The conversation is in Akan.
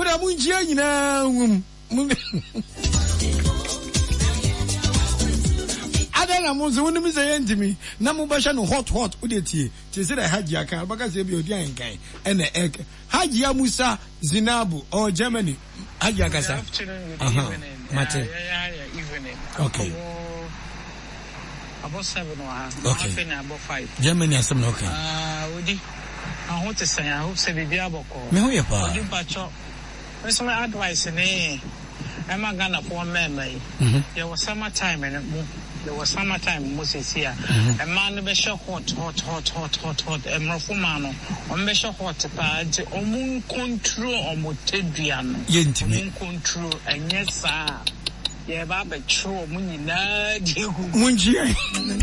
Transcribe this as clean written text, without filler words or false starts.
Mura munjia nyina Adana muzo woni mi say entimi na mo ba hwa no hot udetie ti say haji aka baka say bi odi ankan ena ek haji Musa Zinabu or Germany haji aka sa Mate evening okay about 7 or half about 5 Germany asem okay odi I want to say I hope say bibia boko me ho ye pa odi pacho so my advice ni am Ghana for memory there was summertime and there was summertime Moses here a man be hot e mrofo man no on be hot pa je omun control omotedua no yentimi control enye sa ye ba be tro mun nyina je hu munjia